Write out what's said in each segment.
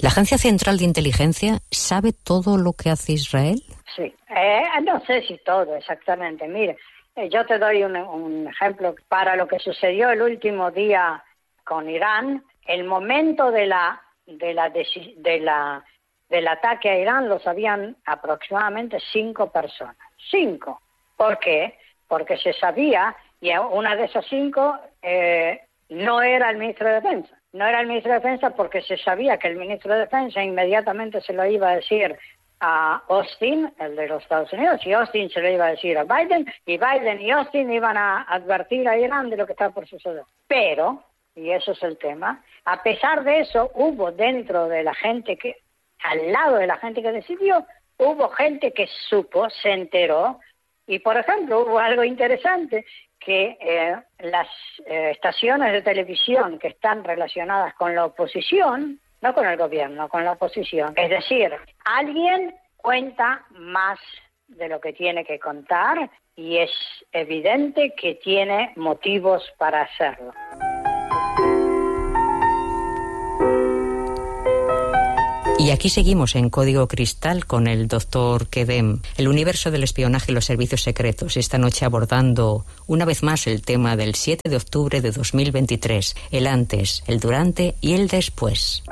¿La Agencia Central de Inteligencia sabe todo lo que hace Israel? Sí, no sé si todo exactamente. Mire, yo te doy un ejemplo. Para lo que sucedió el último día con Irán, el momento del ataque a Irán lo sabían aproximadamente 5 personas. 5. ¿Por qué? Porque se sabía, y una de esas 5 no era el ministro de Defensa. No era el ministro de Defensa porque se sabía que el ministro de Defensa inmediatamente se lo iba a decir a Austin, el de los Estados Unidos, y Austin se lo iba a decir a Biden, y Biden y Austin iban a advertir a Irán de lo que estaba por suceder. Pero, y eso es el tema, a pesar de eso, hubo dentro de la gente que, al lado de la gente que decidió, hubo gente que supo, se enteró, y por ejemplo, hubo algo interesante, que las estaciones de televisión que están relacionadas con la oposición, no con el gobierno, con la oposición, es decir, alguien cuenta más de lo que tiene que contar y es evidente que tiene motivos para hacerlo. Y aquí seguimos en Código Cristal con el doctor Kedem, el universo del espionaje y los servicios secretos, esta noche abordando una vez más el tema del 7 de octubre de 2023, el antes, el durante y el después.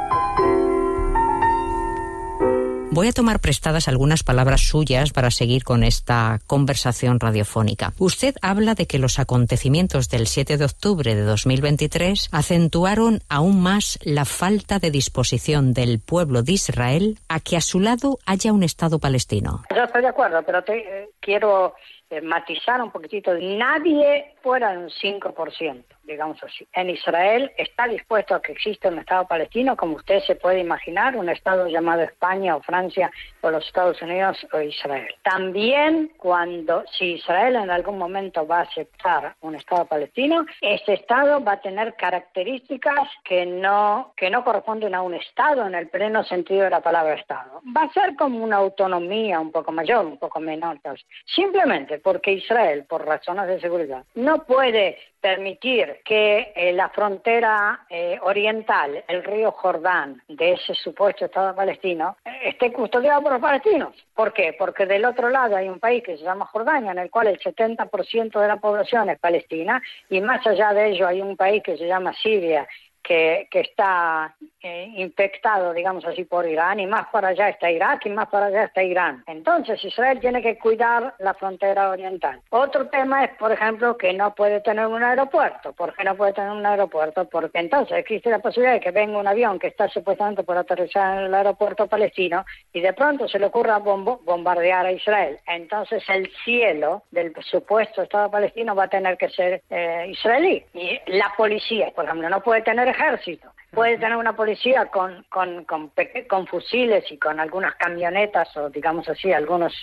Voy a tomar prestadas algunas palabras suyas para seguir con esta conversación radiofónica. Usted habla de que los acontecimientos del 7 de octubre de 2023 acentuaron aún más la falta de disposición del pueblo de Israel a que a su lado haya un Estado palestino. Yo estoy de acuerdo, pero quiero matizar un poquitito. Nadie fuera un 5%, digamos así. En Israel está dispuesto a que exista un Estado palestino, como usted se puede imaginar, un Estado llamado España o Francia o los Estados Unidos o Israel. También si Israel en algún momento va a aceptar un Estado palestino, ese Estado va a tener características que no corresponden a un Estado en el pleno sentido de la palabra Estado. Va a ser como una autonomía un poco mayor, un poco menor. Simplemente porque Israel, por razones de seguridad, no puede permitir que la frontera oriental, el río Jordán, de ese supuesto Estado palestino, esté custodiado por los palestinos. ¿Por qué? Porque del otro lado hay un país que se llama Jordania, en el cual el 70% de la población es palestina, y más allá de ello hay un país que se llama Siria, que está infectado, digamos así, por Irán, y más para allá está Irak y más para allá está Irán. Entonces Israel tiene que cuidar la frontera oriental. Otro tema es, por ejemplo, que no puede tener un aeropuerto. ¿Por qué no puede tener un aeropuerto? Porque entonces existe la posibilidad de que venga un avión que está supuestamente por aterrizar en el aeropuerto palestino y de pronto se le ocurra bombardear a Israel. Entonces el cielo del supuesto Estado palestino va a tener que ser israelí. Y la policía, por ejemplo, no puede tener ejército. Puede tener una policía con fusiles y con algunas camionetas o, digamos así, algunos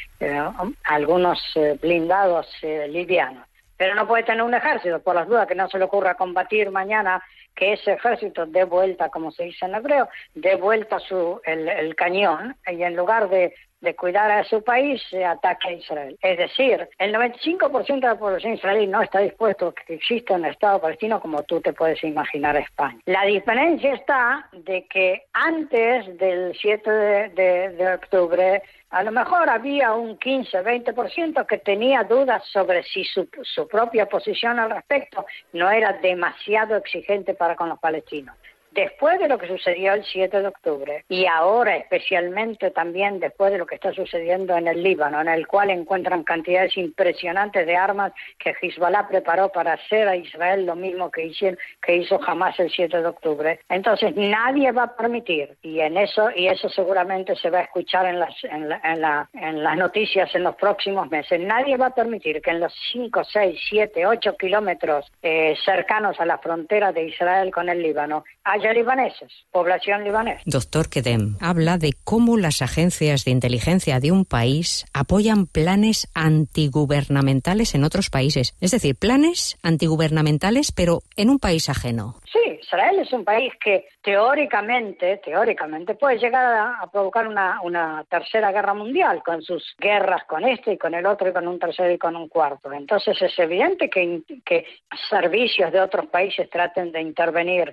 blindados livianos. Pero no puede tener un ejército, por las dudas que no se le ocurra combatir mañana, que ese ejército dé vuelta, como se dice en hebreo, dé vuelta el cañón y en lugar de cuidar a su país, se ataque a Israel. Es decir, el 95% de la población israelí no está dispuesto a que exista un Estado palestino como tú te puedes imaginar a España. La diferencia está de que antes del 7 de octubre, a lo mejor había un 15-20% que tenía dudas sobre si su propia posición al respecto no era demasiado exigente para con los palestinos. Después de lo que sucedió el 7 de octubre y ahora especialmente también después de lo que está sucediendo en el Líbano, en el cual encuentran cantidades impresionantes de armas que Hezbollah preparó para hacer a Israel lo mismo que hizo Hamás el 7 de octubre. Entonces nadie va a permitir, y eso seguramente se va a escuchar en las noticias en los próximos meses, nadie va a permitir que en los 5, 6, 7, 8 kilómetros cercanos a la frontera de Israel con el Líbano haya libaneses, población libanesa. Doctor Kedem, habla de cómo las agencias de inteligencia de un país apoyan planes antigubernamentales en otros países. Es decir, planes antigubernamentales, pero en un país ajeno. Sí, Israel es un país que teóricamente puede llegar a provocar una tercera guerra mundial con sus guerras con este y con el otro y con un tercero y con un cuarto. Entonces es evidente que servicios de otros países traten de intervenir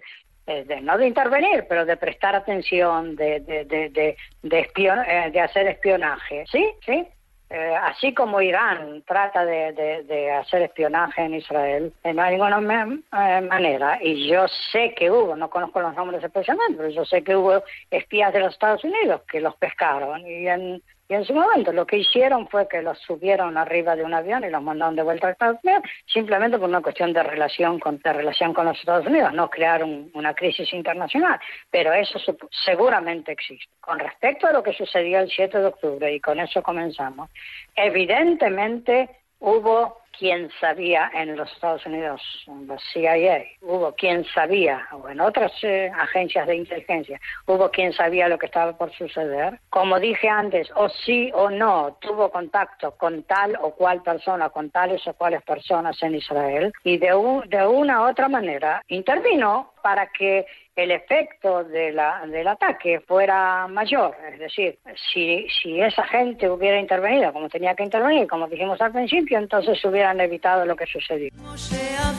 no de intervenir, pero de prestar atención, de hacer espionaje, ¿sí? Así como Irán trata de hacer espionaje en Israel, no hay ninguna manera, y yo sé que hubo, no conozco los nombres especialmente, pero yo sé que hubo espías de los Estados Unidos que los pescaron, y en su momento lo que hicieron fue que los subieron arriba de un avión y los mandaron de vuelta a Estados Unidos, simplemente por una cuestión de relación con los Estados Unidos, no crear una crisis internacional. Pero eso seguramente existe. Con respecto a lo que sucedió el 7 de octubre, y con eso comenzamos, evidentemente hubo quien sabía en los Estados Unidos, en la CIA, hubo quien sabía, o en otras agencias de inteligencia, hubo quien sabía lo que estaba por suceder. Como dije antes, o sí o no, tuvo contacto con tal o cual persona, con tales o cuales personas en Israel, y de una u otra manera intervino para que el efecto del ataque fuera mayor. Es decir, si esa gente hubiera intervenido como tenía que intervenir, como dijimos al principio, entonces hubieran evitado lo que sucedió.